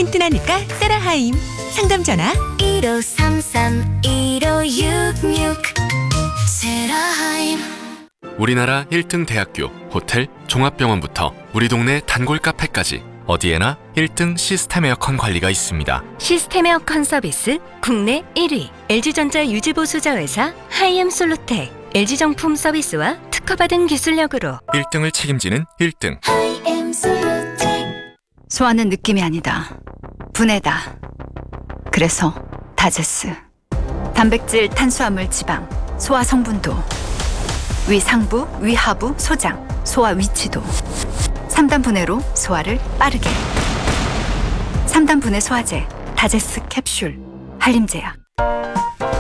튼튼하니까 세라하임. 상담 전화 1533-1566 세라하임. 우리나라 1등 대학교, 호텔, 종합병원부터 우리 동네 단골 카페까지 어디에나 1등 시스템 에어컨 관리가 있습니다. 시스템 에어컨 서비스 국내 1위 LG전자 유지보수자 회사 하이엠솔루텍. LG정품 서비스와 특허받은 기술력으로 1등을 책임지는 1등. 소화는 느낌이 아니다. 분해다. 그래서 다제스. 단백질, 탄수화물, 지방, 소화 성분도, 위 상부, 위 하부, 소장, 소화 위치도. 3단 분해로 소화를 빠르게. 3단 분해 소화제, 다제스 캡슐, 한림제약.